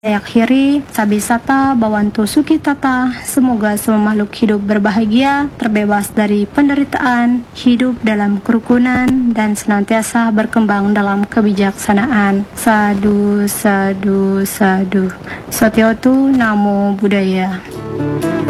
Saya akhiri, sabisata bawantu sukitata, semoga semua makhluk hidup berbahagia, terbebas dari penderitaan, hidup dalam kerukunan, dan senantiasa berkembang dalam kebijaksanaan. Sadu, sadu, sadu. Satyotu Namo Buddhaya.